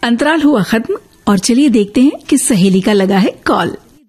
अंतराल हुआ खत्म और चलिए देखते हैं कि सहेली का लगा है कॉल।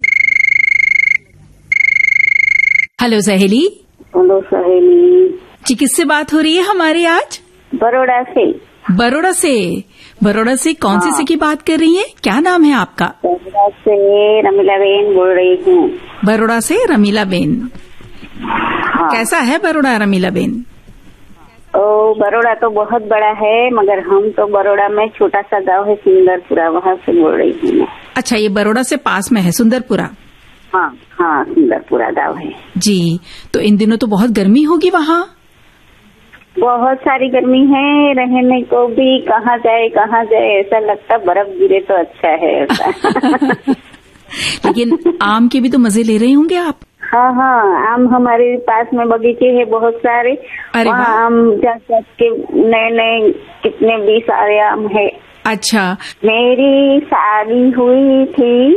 हेलो सहेली। हेलो सहेली जी, किससे बात हो रही है हमारी आज? बड़ौदा से। बड़ौदा से? बड़ौदा से कौन सी से की बात कर रही हैं? क्या नाम है आपका? बड़ौदा से रमीला बेन बोल रही हूँ। बड़ौदा से रमीला बेन। हाँ। कैसा है बड़ौदा रमीला बेन? बड़ौदा तो बहुत बड़ा है, मगर हम तो बड़ौदा में छोटा सा गांव है सुंदरपुरा, वहाँ से बोल रही हूँ मैं। अच्छा, ये बड़ौदा से पास में है सुंदरपुरा? हाँ हाँ, सुंदरपुरा गांव है जी। तो इन दिनों तो बहुत गर्मी होगी वहाँ? बहुत सारी गर्मी है, रहने को भी कहाँ जाए ऐसा लगता, बर्फ गिरे तो अच्छा है ऐसा। लेकिन आम के भी तो मजे ले रहे होंगे आप? हाँ हाँ, आम हमारे पास में बगीचे है बहुत सारे। वहाँ आम जा के नए नए कितने भी सारे आम है। अच्छा। मेरी शादी हुई थी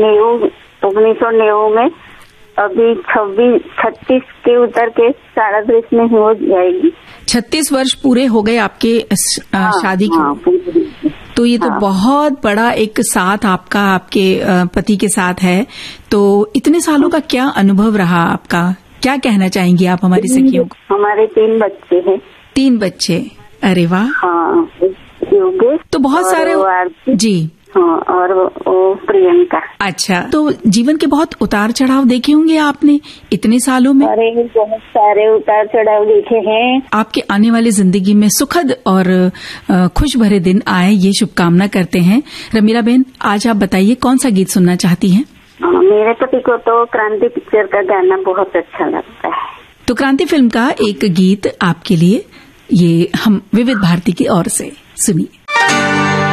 1990 में, अभी 36 के उतर के 37 में हो जाएगी। 36 वर्ष पूरे हो गए आपके शादी के। हाँ, तो ये तो बहुत बड़ा एक साथ आपका आपके पति के साथ है। तो इतने सालों का क्या अनुभव रहा आपका? क्या कहना चाहेंगी आप हमारी सखियों को? हमारे 3 बच्चे हैं। 3 बच्चे? अरे वाह। हाँ, तो बहुत सारे। जी हाँ, और वो प्रियंका। अच्छा, तो जीवन के बहुत उतार चढ़ाव देखे होंगे आपने इतने सालों में? अरे बहुत सारे उतार चढ़ाव देखे हैं। आपके आने वाली जिंदगी में सुखद और खुश भरे दिन आए, ये शुभकामना करते हैं। रमीला बेन, आज आप बताइए कौन सा गीत सुनना चाहती हैं? मेरे पति को तो क्रांति पिक्चर का गाना बहुत अच्छा लगता है। तो क्रांति फिल्म का एक गीत आपके लिए, ये हम विविध भारती की ओर से सुनिए।